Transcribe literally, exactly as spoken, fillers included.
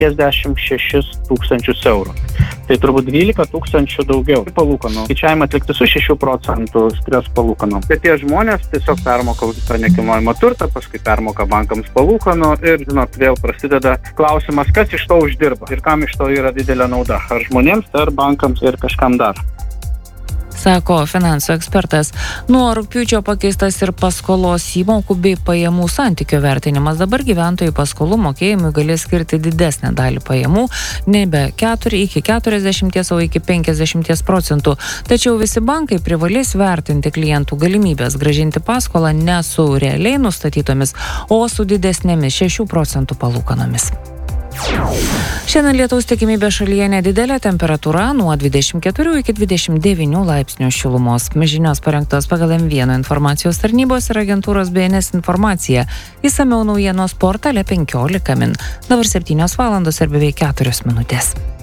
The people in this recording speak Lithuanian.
penkiasdešimt šešis tūkstančius eurų. Tai turbūt dvylika tūkstančių daugiau palūkanų. Skaičiavimai atlikti su šešių procentų skirios palūkanų. Bet tie žmonės tiesiog permoka už tą nekilnojamą turtą, paskui permoka bankams palūkanų ir, žinot, vėl prasideda klausimas, kas iš to uždirba ir kam iš to yra didelė nauda. Ar žmonėms, ar bankams ir kažkam dar. Sako finansų ekspertas. Nuo rugpjūčio pakeistas ir paskolos įmokų bei pajamų santykio vertinimas. Dabar gyventojai paskolų mokėjimui galės skirti didesnę dalį pajamų, nebe keturi iki keturiasdešimties, o iki penkiasdešimties procentų. Tačiau visi bankai privalės vertinti klientų galimybės grąžinti paskolą ne su realiai nustatytomis, o su didesnėmis šešių procentų palūkanomis. Šiandien lietaus tikimybė šalyje nedidelė, temperatūra nuo dvidešimt keturių iki dvidešimt devynių laipsnių šilumos. Žinios parengtos pagal M vienas informacijos tarnybos ir agentūros B N S informacija. Išsamiau naujienos portale penkiolika min. Dabar septynios valandos ir beveik keturios minutės.